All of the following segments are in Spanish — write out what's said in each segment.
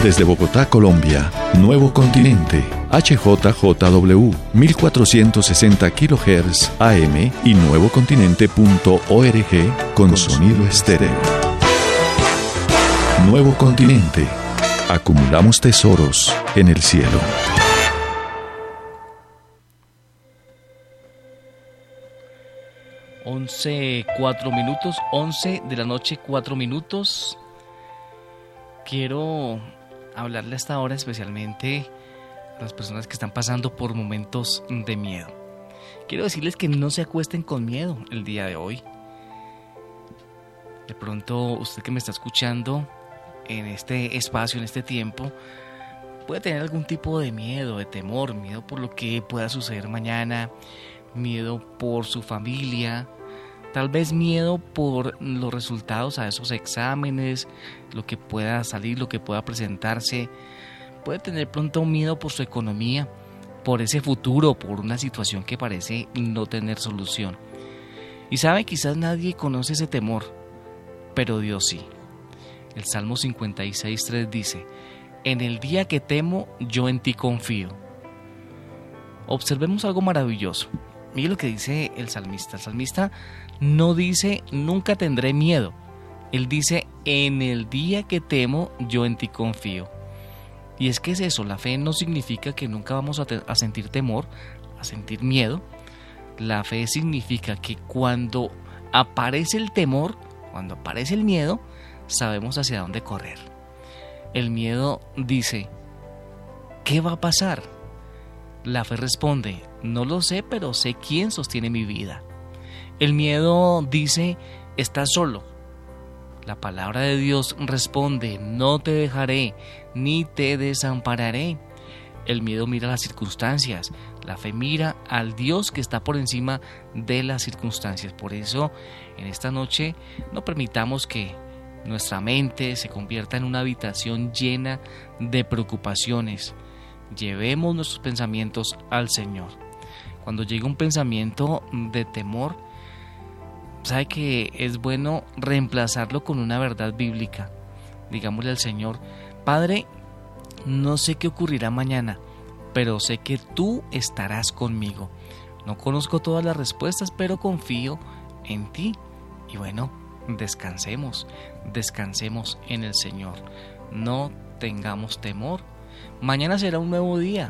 Desde Bogotá, Colombia, Nuevo Continente, HJJW, 1460 kHz AM y nuevocontinente.org con sonido estéreo. Nuevo Continente. Acumulamos tesoros en el cielo. 11 de la noche, 4 minutos. Quiero hablarle a esta hora especialmente a las personas que están pasando por momentos de miedo. Quiero decirles que no se acuesten con miedo el día de hoy. De pronto usted que me está escuchando en este espacio, en este tiempo, puede tener algún tipo de miedo, de temor, miedo por lo que pueda suceder mañana, miedo por su familia, tal vez miedo por los resultados a esos exámenes, lo que pueda salir, lo que pueda presentarse. Puede tener pronto miedo por su economía, por ese futuro, por una situación que parece no tener solución. Y sabe, quizás nadie conoce ese temor, pero Dios sí. El Salmo 56:3 dice: en el día que temo, yo en ti confío. Observemos algo maravilloso. Mire lo que dice el salmista. El salmista no dice nunca tendré miedo. Él dice en el día que temo, yo en ti confío. Y es que es eso, la fe no significa que nunca vamos a sentir temor, a sentir miedo. La fe significa que cuando aparece el temor, cuando aparece el miedo, sabemos hacia dónde correr. El miedo dice, ¿qué va a pasar? La fe responde, no lo sé, pero sé quién sostiene mi vida. El miedo dice, estás solo. La palabra de Dios responde, no te dejaré, ni te desampararé. El miedo mira las circunstancias, la fe mira al Dios que está por encima de las circunstancias. Por eso, en esta noche, no permitamos que nuestra mente se convierta en una habitación llena de preocupaciones. Llevemos nuestros pensamientos al Señor. Cuando llega un pensamiento de temor, sabe que es bueno reemplazarlo con una verdad bíblica. Digámosle al Señor, Padre, no sé qué ocurrirá mañana, pero sé que tú estarás conmigo. No conozco todas las respuestas, pero confío en ti. Y bueno, descansemos en el Señor. No tengamos temor. Mañana será un nuevo día.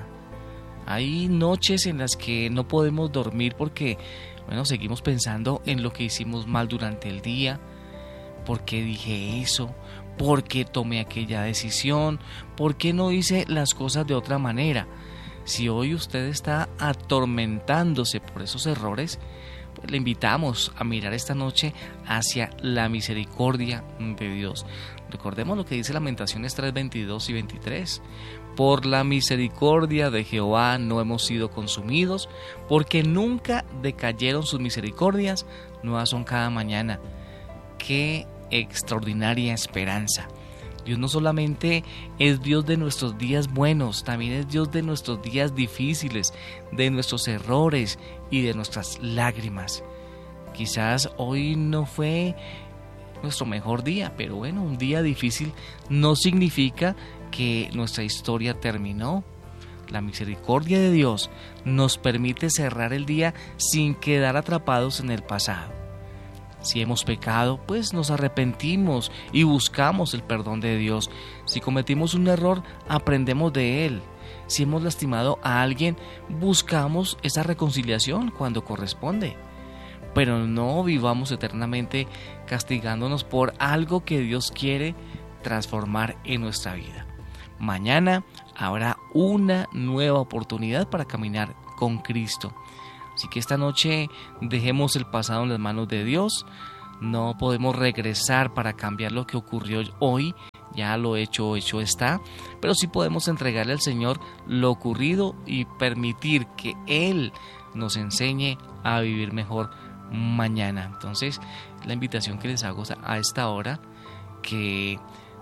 Hay noches en las que no podemos dormir porque, seguimos pensando en lo que hicimos mal durante el día. ¿Por qué dije eso? ¿Por qué tomé aquella decisión? ¿Por qué no hice las cosas de otra manera? Si hoy usted está atormentándose por esos errores, pues le invitamos a mirar esta noche hacia la misericordia de Dios. Recordemos lo que dice Lamentaciones 3:22 y 23. Por la misericordia de Jehová no hemos sido consumidos, porque nunca decayeron sus misericordias, nuevas son cada mañana. ¡Qué extraordinaria esperanza! Dios no solamente es Dios de nuestros días buenos, también es Dios de nuestros días difíciles, de nuestros errores y de nuestras lágrimas. Quizás hoy no fue nuestro mejor día, pero un día difícil no significa que nuestra historia terminó. La misericordia de Dios nos permite cerrar el día sin quedar atrapados en el pasado. Si hemos pecado, pues nos arrepentimos y buscamos el perdón de Dios. Si cometimos un error, aprendemos de él. Si hemos lastimado a alguien, buscamos esa reconciliación cuando corresponde. Pero no vivamos eternamente castigándonos por algo que Dios quiere transformar en nuestra vida. Mañana habrá una nueva oportunidad para caminar con Cristo. Así que esta noche dejemos el pasado en las manos de Dios. No podemos regresar para cambiar lo que ocurrió hoy. Ya lo hecho está. Pero sí podemos entregarle al Señor lo ocurrido y permitir que Él nos enseñe a vivir mejor mañana. Entonces, la invitación que les hago a esta hora, que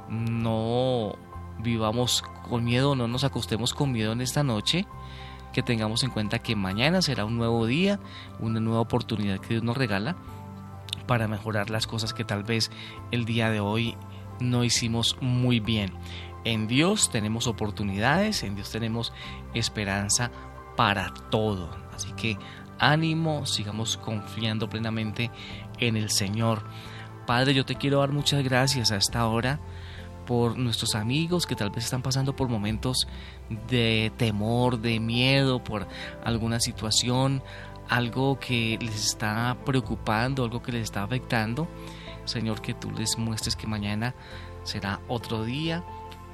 no vivamos con miedo, no nos acostemos con miedo en esta noche, que tengamos en cuenta que mañana será un nuevo día, una nueva oportunidad que Dios nos regala para mejorar las cosas que tal vez el día de hoy no hicimos muy bien. En Dios tenemos oportunidades, en Dios tenemos esperanza para todo. Así que ánimo, sigamos confiando plenamente en el Señor. Padre, yo te quiero dar muchas gracias a esta hora por nuestros amigos que tal vez están pasando por momentos de temor, de miedo, por alguna situación, algo que les está preocupando, algo que les está afectando. Señor, que tú les muestres que mañana será otro día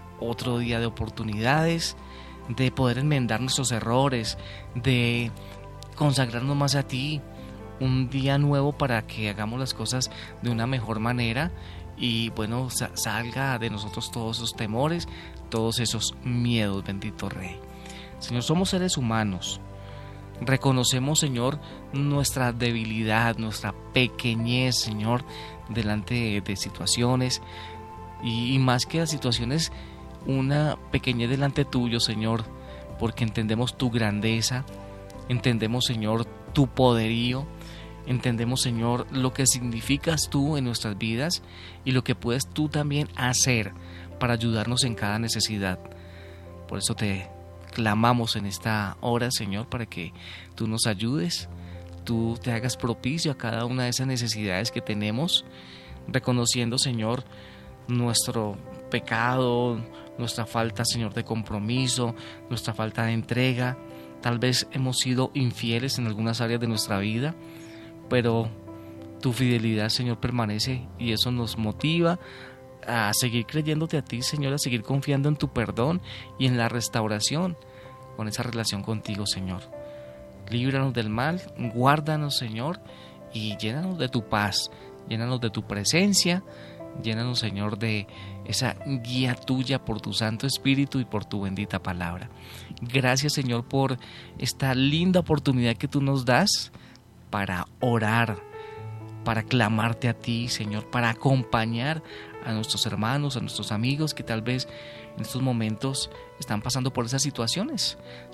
de oportunidades, de poder enmendar nuestros errores, de consagrarnos más a ti, un día nuevo para que hagamos las cosas de una mejor manera y bueno, salga de nosotros todos esos temores, todos esos miedos, bendito Rey. Señor, somos seres humanos, reconocemos, Señor, nuestra debilidad, nuestra pequeñez, Señor, delante de situaciones y más que las situaciones, una pequeñez delante tuyo, Señor, porque entendemos tu grandeza, entendemos, Señor, tu poderío, entendemos, Señor, lo que significas tú en nuestras vidas y lo que puedes tú también hacer para ayudarnos en cada necesidad. Por eso te clamamos en esta hora, Señor, para que tú nos ayudes, tú te hagas propicio a cada una de esas necesidades que tenemos, reconociendo, Señor, nuestro pecado, nuestra falta, Señor, de compromiso, nuestra falta de entrega. Tal vez hemos sido infieles en algunas áreas de nuestra vida, pero tu fidelidad, Señor, permanece y eso nos motiva a seguir creyéndote a ti, Señor, a seguir confiando en tu perdón y en la restauración con esa relación contigo, Señor. Líbranos del mal, guárdanos, Señor, y llénanos de tu paz, llénanos de tu presencia, llénanos, Señor, de esa guía tuya por tu Santo Espíritu y por tu bendita palabra. Gracias, Señor, por esta linda oportunidad que tú nos das para orar, para clamarte a ti, Señor, para acompañar a nuestros hermanos, a nuestros amigos que tal vez en estos momentos están pasando por esas situaciones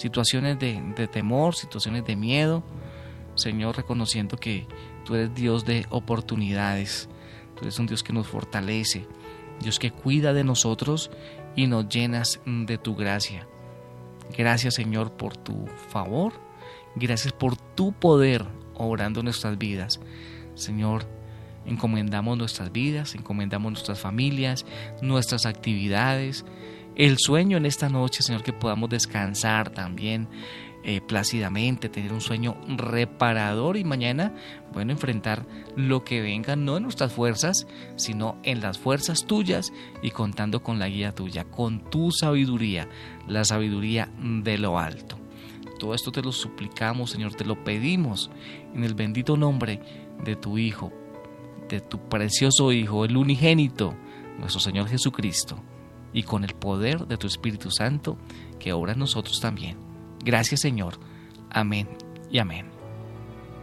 de temor, situaciones de miedo. Señor, reconociendo que tú eres Dios de oportunidades, tú eres un Dios que nos fortalece, Dios que cuida de nosotros y nos llenas de tu gracia. Gracias, Señor, por tu favor, gracias por tu poder obrando en nuestras vidas. Señor, encomendamos nuestras vidas, encomendamos nuestras familias, nuestras actividades, el sueño en esta noche, Señor, que podamos descansar también plácidamente, tener un sueño reparador y mañana, bueno, enfrentar lo que venga, no en nuestras fuerzas, sino en las fuerzas tuyas y contando con la guía tuya, con tu sabiduría, la sabiduría de lo alto. Todo esto te lo suplicamos, Señor, te lo pedimos en el bendito nombre de tu Hijo, de tu precioso Hijo, el unigénito, nuestro Señor Jesucristo, y con el poder de tu Espíritu Santo que obra en nosotros también. Gracias, Señor. Amén y amén.